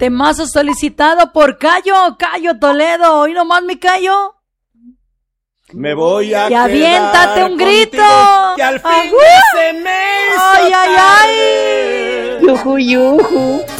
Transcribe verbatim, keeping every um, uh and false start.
Temazo solicitado por Cayo, Cayo Toledo. Hoy nomás mi Cayo. Me voy a y aviéntate un grito. Que al fin ¡Ah! se me hizo ay, ay, ay. Yuju, yuju.